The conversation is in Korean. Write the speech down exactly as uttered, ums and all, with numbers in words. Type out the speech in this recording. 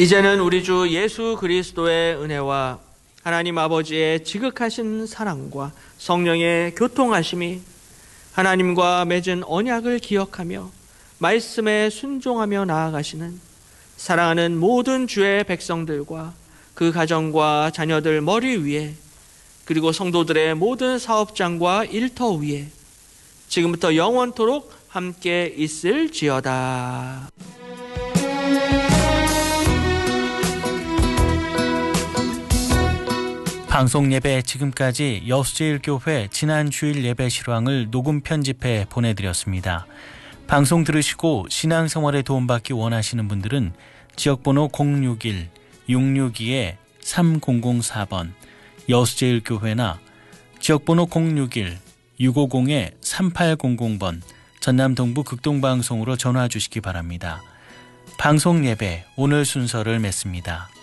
이제는 우리 주 예수 그리스도의 은혜와 하나님 아버지의 지극하신 사랑과 성령의 교통하심이 하나님과 맺은 언약을 기억하며 말씀에 순종하며 나아가시는 사랑하는 모든 주의 백성들과 그 가정과 자녀들 머리 위에, 그리고 성도들의 모든 사업장과 일터 위에 지금부터 영원토록 함께 있을지어다. 방송 예배 지금까지 여수제일교회 지난 주일 예배 실황을 녹음 편집해 보내드렸습니다. 방송 들으시고 신앙생활에 도움받기 원하시는 분들은 지역번호 공육일 육육이 삼공공사 번 여수제일교회나 지역번호 공육일 육오공 삼팔공공 번 전남 동부 극동방송으로 전화 주시기 바랍니다. 방송 예배 오늘 순서를 맺습니다.